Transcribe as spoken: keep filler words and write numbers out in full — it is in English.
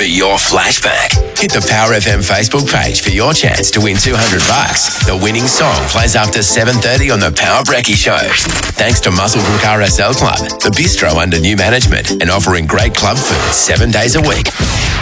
for your flashback. Hit the Power F M Facebook page for your chance to win two hundred bucks. The winning song plays after seven thirty on the Power Brekkie Show. Thanks to Muscle Brook R S L Club, the bistro under new management and offering great club food seven days a week.